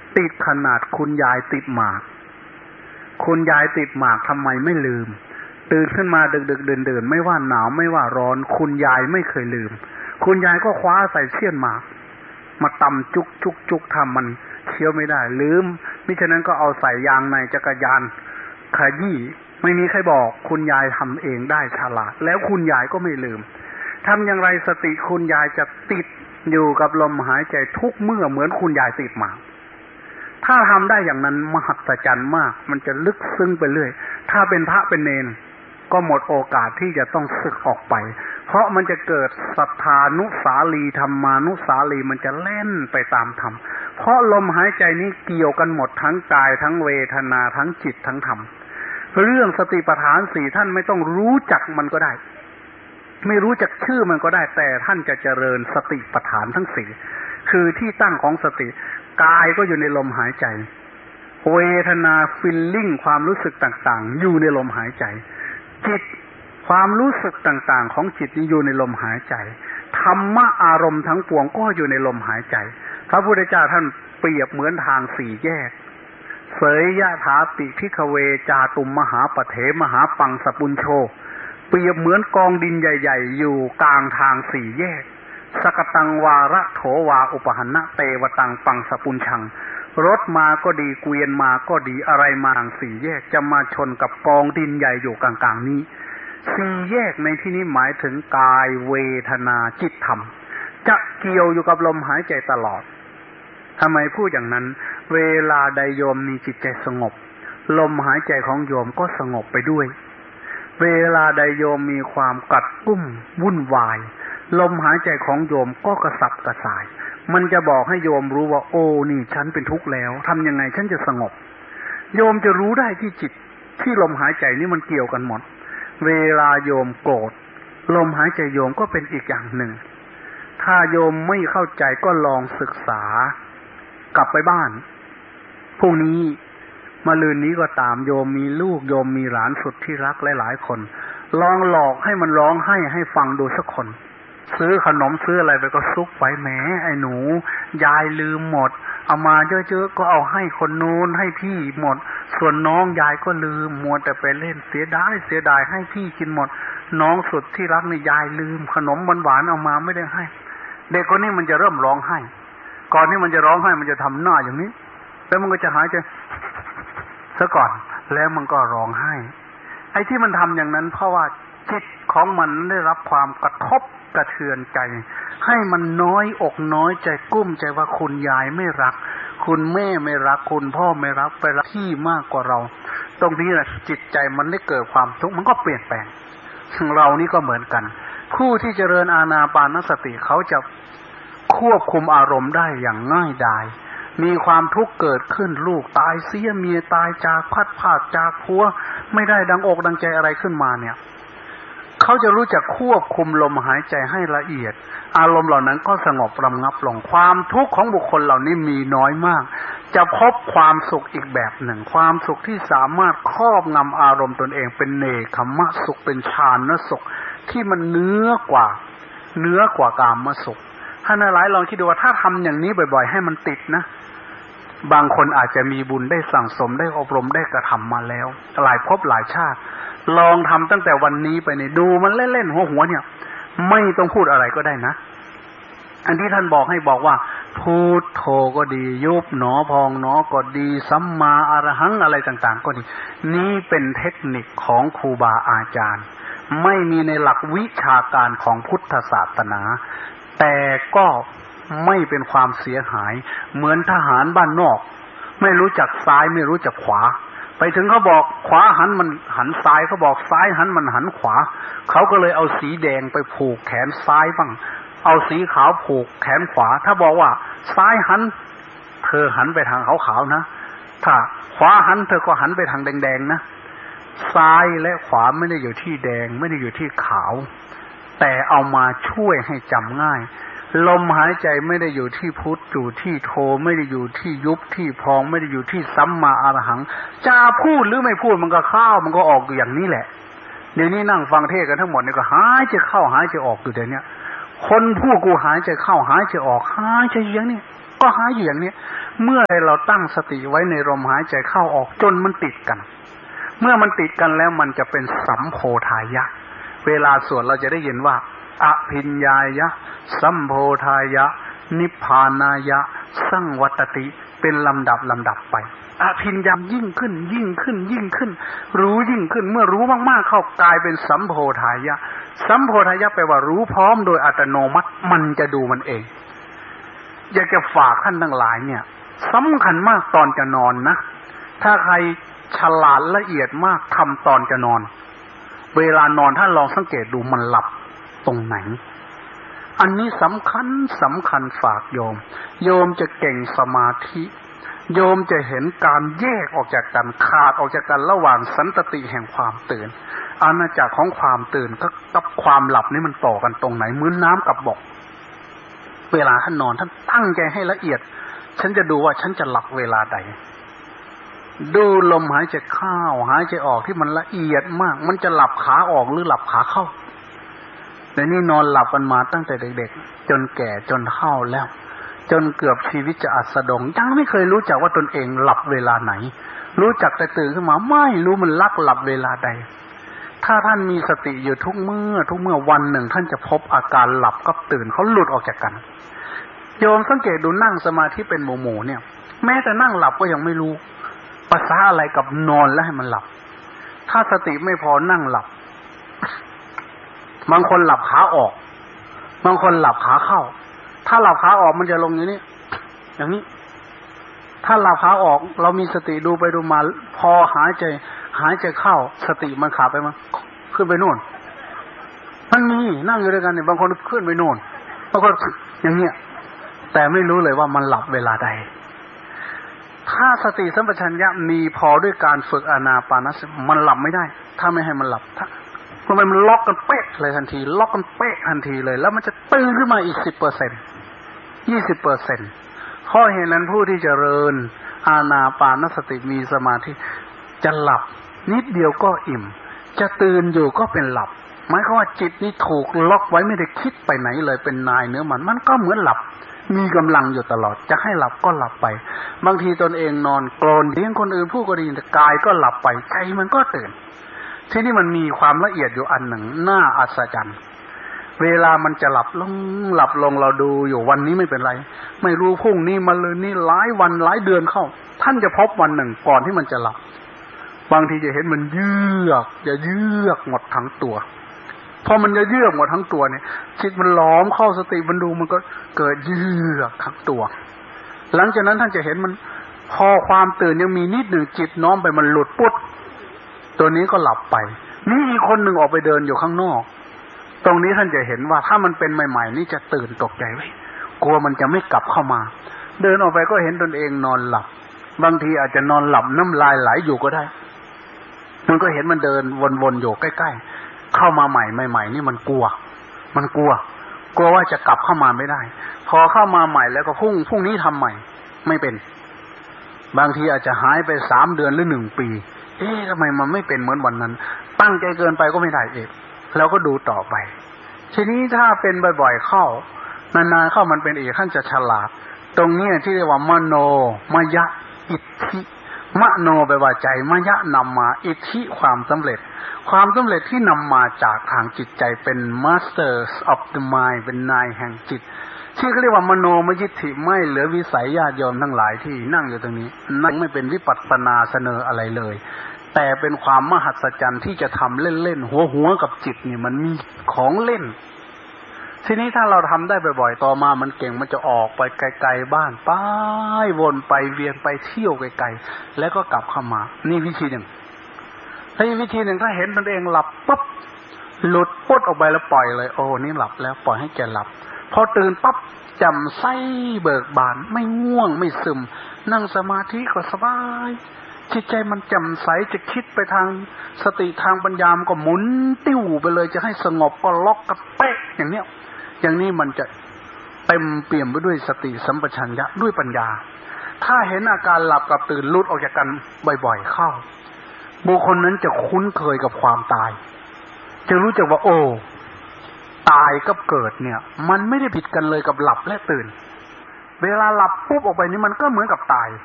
ติดขนาดคุณยายติดหมากคุณยายติดหมากทำไมไม่ลืมตื่นขึ้นมาดึกๆดื่นๆไม่ว่าหนาวไม่ว่าร้อนคุณยายไม่เคยลืมคุณยายก็คว้าใส่เสี้ยนหมากมาตำจุกทำมันเคี้ยวไม่ได้ลืมมิฉะนั้นก็เอาใส่ยางในจักรยานขยี้ไม่มีใครบอกคุณยายทำเองได้ฉลาดแล้วคุณยายก็ไม่ลืมทำอย่างไรสติคุณยายจะติดอยู่กับลมหายใจทุกเมื่อเหมือนคุณยายติดหมากถ้าทำได้อย่างนั้นมหัศจรรย์มากมันจะลึกซึ้งไปเรื่อยถ้าเป็นพระเป็นเณรก็หมดโอกาสที่จะต้องสึกออกไปเพราะมันจะเกิดศรัทธานุสาลีธรรมานุสาลีมันจะเล่นไปตามธรรมเพราะลมหายใจนี้เกี่ยวกันหมดทั้งกายทั้งเวทนาทั้งจิตทั้งธรรมเรื่องสติปัฏฐานสี่ท่านไม่ต้องรู้จักมันก็ได้ไม่รู้จักชื่อมันก็ได้แต่ท่านจะเจริญสติปัฏฐานทั้งสี่คือที่ตั้งของสติกายก็อยู่ในลมหายใจเวทนาฟีลลิ่งความรู้สึกต่างๆอยู่ในลมหายใจจิตความรู้สึกต่างๆของจิตอยู่ในลมหายใจธรรมะอารมณ์ทั้งปวงก็อยู่ในลมหายใจพระพุทธเจ้าท่านเปรียบเหมือนทางสี่แยกเสยยะถาติภิกขเวจาตุมมหาปเถมหาปังสปุญโชเปรียบเหมือนกองดินใหญ่ๆอยู่กลางทางสี่แยกสกตังวาระโถวาอุปหันนะเตวตังปังสปุญชังรถมาก็ดีเกวียนมาก็ดีอะไรมาทางสี่แยกจะมาชนกับกองดินใหญ่อยู่กลางๆนี้สี่แยกในที่นี้หมายถึงกายเวทนาจิตธรรมจะเกี่ยวอยู่กับลมหายใจตลอดทำไมพูดอย่างนั้นเวลาใดโยมมีจิตใจสงบลมหายใจของโยมก็สงบไปด้วยเวลาใดโยมมีความกัดกุ้มวุ่นวายลมหายใจของโยมก็กระสับกระส่ายมันจะบอกให้โยมรู้ว่าโอ้นี่ฉันเป็นทุกข์แล้วทำยังไงฉันจะสงบโยมจะรู้ได้ที่จิตที่ลมหายใจนี่มันเกี่ยวกันหมดเวลาโยมโกรธลมหายใจโยมก็เป็นอีกอย่างหนึ่งถ้าโยมไม่เข้าใจก็ลองศึกษากลับไปบ้านพรุ่งนี้มะรืนนี้ก็ตามโยมมีลูกโยมมีหลานสุดที่รักหลายๆคนลองหลอกให้มันร้องให้ฟังดูสักคนซื้อขนมซื้ออะไรไปก็ซุกไว้แหมไอ้หนูยายลืมหมดเอามาเยอะๆก็เอาให้คนนู้นให้พี่หมดส่วนน้องยายก็ลืมมัวแต่ไปเล่นเสียดายให้พี่กินหมดน้องสุดที่รักนี่ยายลืมขนมหวานๆเอามาไม่ได้ให้เด็กคนนี้มันจะเริ่มร้องไห้ก่อนที่มันจะร้องไห้มันจะทำหน้าอย่างนี้แล้วมันก็จะหายใจซะก่อนแล้วมันก็ร้องไห้ไอ้ที่มันทำอย่างนั้นเพราะว่าจิตของมันได้รับความกระทบกระเทือนใจให้มันน้อยอกน้อยใจกุ้มใจว่าคุณยายไม่รักคุณแม่ไม่รักคุณพ่อไม่รักไปรักที่มากกว่าเราตรงนี้แหละจิตใจมันได้เกิดความทุกข์มันก็เปลี่ยนแปลงเรานี่ก็เหมือนกันผู้ที่เจริญอานาปานสติเขาจะควบคุมอารมณ์ได้อย่างง่ายดายมีความทุกข์เกิดขึ้นลูกตายเสียเมียตายจากพัดพรากจากผัวไม่ได้ดังอกดังใจอะไรขึ้นมาเนี่ยเขาจะรู้จักควบคุมลมหายใจให้ละเอียดอารมณ์เหล่านั้นก็สงบระงับลงความทุกข์ของบุคคลเหล่านี้มีน้อยมากจะพบความสุขอีกแบบหนึ่งความสุขที่สามารถครอบงำอารมณ์ตนเองเป็นเนกขมะสุขเป็นฌานสุขที่มันเนื้อกว่ากามสุขท่านหลายลองคิดดูว่าถ้าทำอย่างนี้บ่อยๆให้มันติดนะบางคนอาจจะมีบุญได้สั่งสมได้อบรมได้กระทำมาแล้วหลายภพหลายชาติลองทำตั้งแต่วันนี้ไปเนี่ยดูมันเล่นๆหัวเนี่ยไม่ต้องพูดอะไรก็ได้นะอันที่ท่านบอกให้บอกว่าพูดโธก็ดียุบหนอพองหนอก็ดีสัมมาอรหังอะไรต่างๆก็ดีนี่เป็นเทคนิคของครูบาอาจารย์ไม่มีในหลักวิชาการของพุทธศาสนาแต่ก็ไม่เป็นความเสียหายเหมือนทหารบ้านนอกไม่รู้จักซ้ายไม่รู้จักขวาไปถึงเขาบอกขวาหันมันหันซ้ายเขาบอกซ้ายหันมันหันขวาเขาก็เลยเอาสีแดงไปผูกแขนซ้ายบ้างเอาสีขาวผูกแขนขวาถ้าบอกว่าซ้ายหันเธอหันไปทางขาวๆนะถ้าขวาหันเธอก็หันไปทางแดงๆนะซ้ายและขวาไม่ได้อยู่ที่แดงไม่ได้อยู่ที่ขาวแต่เอามาช่วยให้จำง่ายลมหายใจไม่ได้อยู่ที่พุทธอยู่ที่โธไม่ได้อยู่ที่ยุบที่พองไม่ได้อยู่ที่สัมมาอรหังจะพูดหรือไม่พูดมันก็เข้ามันก็ออกอยู่อย่างนี้แหละเดี๋ยวนี้นั่งฟังเทศกันทั้งหมดเนี่ยก็หายใจเข้าหายใจออกอยู่เดี๋ยวนี้คคนผู้กูหายใจเข้าหายใจออกหายใจอย่างนี้ก็หายอยู่อย่างนี้เมื่อเราตั้งสติไว้ในลมหายใจเข้าออกจนมันติดกันเมื่อมันติดกันแล้วมันจะเป็นสัมโพธายะเวลาสวดเราจะได้ยินว่าอภิญญายะสัมโพธายะนิพพานายะสังวัตติเป็นลำดับไปอภิญญายิ่งขึ้นรู้ยิ่งขึ้นเมื่อรู้มากๆเข้ากลายเป็นสัมโพธายะสัมโพธายะแปลว่ารู้พร้อมโดยอัตโนมัติมันจะดูมันเองอยากจะฝากท่านทั้งหลายเนี่ยสำคัญมากตอนจะนอนนะถ้าใครฉลาดละเอียดมากทำตอนจะนอนเวลานอนท่านลองสังเกตดูมันหลับตรงไหนอันนี้สำคัญฝากโยมจะเก่งสมาธิโยมจะเห็นการแยกออกจากกันขาดออกจากกันระหว่างสันตติแห่งความตื่นอาณาจักรของความตื่นกับความหลับนี่มันต่อกันตรงไหนเหมือนน้ำกับบกเวลาท่านนอนท่านตั้งใจให้ละเอียดฉันจะดูว่าฉันจะหลับเวลาใดดูลมหายใจเข้าหายใจออกที่มันละเอียดมากมันจะหลับขาออกหรือหลับขาเข้าแต่นี่นอนหลับกันมาตั้งแต่เด็กๆจนแก่จนเฒ่าแล้วจนเกือบชีวิตจะอัสดงยังไม่เคยรู้จักว่าตนเองหลับเวลาไหนรู้จักแต่ตื่นขึ้นมาไม่รู้มันลักหลับเวลาใดถ้าท่านมีสติอยู่ทุกเมื่อวันหนึ่งท่านจะพบอาการหลับกับตื่นเขาหลุดออกจากกันโยมสังเกตดูนั่งสมาธิเป็นหมู่ๆเนี่ยแม้แต่นั่งหลับก็ยังไม่รู้ภาษาอะไรกับนอนแล้วให้มันหลับถ้าสติไม่พอนั่งหลับบางคนหลับขาออกบางคนหลับขาเข้าถ้าหลับขาออกมันจะลงอย่างนี้ถ้าหลับขาออกเรามีสติดูไปดูมาพอหายใจเข้าสติมันขาดไปมั้งขึ้นไปโน่นมันมีนั่งอยู่ด้วยกันเนี่ยบางคนขึ้นไปโน่นบางคนอย่างเงี้ยแต่ไม่รู้เลยว่ามันหลับเวลาใดถ้าสติสัมปชัญญะมีพอด้วยการฝึกอานาปานสติมันหลับไม่ได้ถ้าไม่ให้มันหลับถ้ามันล็อกกันเป๊ะเลยทันทีล็อกกันเป๊ะทันทีเลยแล้วมันจะตื่นขึ้นมาอีก 10% 20%ข้อเหตุนั้นผู้ที่เจริญอานาปานสติมีสมาธิจะหลับนิดเดียวก็อิ่มจะตื่นอยู่ก็เป็นหลับหมายความว่าจิตนี้ถูกล็อกไว้ไม่ได้คิดไปไหนเลยเป็นนายเนื้อมันก็เหมือนหลับมีกำลังอยู่ตลอดจะให้หลับก็หลับไปบางทีตนเองนอนโกรนเลี้ยงคนอื่นผู้ก็ดีแต่กายก็หลับไปใจมันก็ตื่นที่นี่มันมีความละเอียดอยู่อันหนึ่งน่าอัศจรรย์เวลามันจะหลับลงเราดูอยู่วันนี้ไม่เป็นไรไม่รู้พรุ่งนี้มาเลยนี่หลายวันหลายเดือนเข้าท่านจะพบวันหนึ่งก่อนที่มันจะหลับบางทีจะเห็นมันเยือกหมดทั้งตัวพอมันจะเยือกหมดทั้งตัวเนี่ยจิตมันล้อมเข้าสติมันดูมันก็เกิดเยือกทั้งตัวหลังจากนั้นท่านจะเห็นมันพอความตื่นยังมีนิดหนึ่งจิตน้อมไปมันหลุดปุ๊บตัวนี้ก็หลับไปนี่อีกคนหนึ่งออกไปเดินอยู่ข้างนอกตรงนี้ท่านจะเห็นว่าถ้ามันเป็นใหม่ๆนี่จะตื่นตกใจไว้กลัวมันจะไม่กลับเข้ามาเดินออกไปก็เห็นตนเองนอนหลับบางทีอาจจะนอนหลับน้ำลายไหลอยู่ก็ได้มันก็เห็นมันเดินวนๆอยู่ใกล้ๆเข้ามาใหม่นี่มันกลัวว่าจะกลับเข้ามาไม่ได้พอเข้ามาใหม่แล้วก็พรุ่งนี้ทำใหม่ไม่เป็นบางทีอาจจะหายไป3 เดือนหรือ1 ปีทำไมมันไม่เป็นเหมือนวันนั้นตั้งใจเกินไปก็ไม่ได้อีกแล้วก็ดูต่อไปทีนี้ถ้าเป็นบ่อยๆเข้านานๆเข้ามันเป็นอีกท่านจะฉลาดตรงนี้ที่เรียกว่ามโนมยะอิทธิมโนแปลว่าใจมยะนำมาอิทธิความสำเร็จที่นำมาจากทางจิตใจเป็น Masters of the Mind เป็นนายแห่งจิตที่เขาเรียกว่ามโนมยิทธิไม่เหลือวิสัยญาติโยมทั้งหลายที่นั่งอยู่ตรงนี้นั่งไม่เป็นวิปัสสนาเสนออะไรเลยแต่เป็นความมหัศจรรย์ที่จะทำเล่นๆหัวกับจิตนี่มันมีของเล่นทีนี้ถ้าเราทำได้บ่อยๆต่อมามันเก่งมันจะออกไปไกลๆบ้านไปวนไปเวียนไปเที่ยวไกลๆแล้วก็กลับเข้ามานี่วิธีหนึ่งถ้าอีกวิธีหนึ่งถ้าเห็นตนเองหลับปุ๊บหลุดปุ๊บออกไปแล้วปล่อยเลยโอ้นี่หลับแล้วปล่อยให้แกหลับพอตื่นปั๊บแจ่มใสเบิกบานไม่ง่วงไม่ซึมนั่งสมาธิก็สบายจิตใจมันแจ่มใสจะคิดไปทางสติทางปัญญามันก็หมุนติ้วไปเลยจะให้สงบก็ล็อกกันเป๊ะอย่างนี้มันจะเต็มเปี่ยมไปด้วยสติสัมปชัญญะด้วยปัญญาถ้าเห็นอาการหลับกับตื่นหลุดออกจากกันบ่อยๆเข้าบุคคลนั้นจะคุ้นเคยกับความตายจะรู้จักว่าโอ้ตายกับเกิดเนี่ยมันไม่ได้ผิดกันเลยกับหลับและตื่นเวลาหลับปุ๊บออกไปนี่มันก็เหมือนกับตาย